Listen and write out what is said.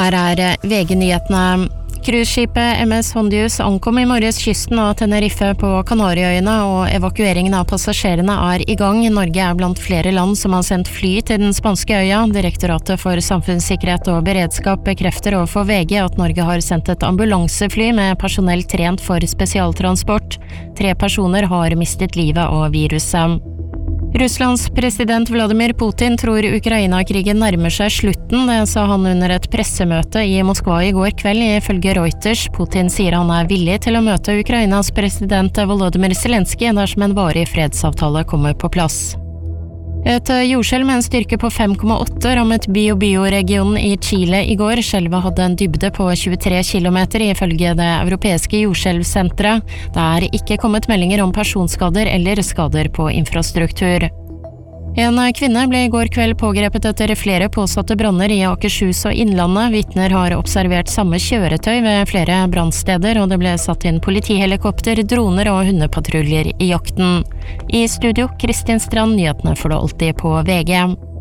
Her VG-nyhetene. Cruiseskipet MS Hondius ankom I morges kysten av Tenerife på Kanariøyene, og evakueringen av passasjerene I gang. Norge blant flere land som har sendt fly til den spanske øya. Direktoratet for samfunnssikkerhet og beredskap bekrefter overfor VG at Norge har sendt et ambulansefly med personell trent for spesialtransport. 3 personer har mistet livet av viruset. Russlands president Vladimir Putin tror Ukraina-krigen nærmer seg slutten. Det sa han under et pressemøte I Moskva I går kveld, ifølge Reuters. Putin sier han villig til å møte Ukrainas president Volodymyr Zelensky dersom en varig fredsavtale kommer på plass. Et jordskjelv med en styrke på 5,8 rammet Biobío-regionen I Chile I går. Skjelvet hadde en dybde på 23 kilometer ifølge det europeiske jordskjelvsenteret. Det ikke kommet meldinger om personskader eller skader på infrastruktur. En kvinne ble I går kveld pågrepet etter flere påsatte branner I Akershus og Innlandet. Vitner har observert samme kjøretøy ved flere brannsteder, og det ble satt inn politihelikopter, droner og hundepatruljer I jakten. I studio, Kristin Strand, nyhetene får du alltid på VG.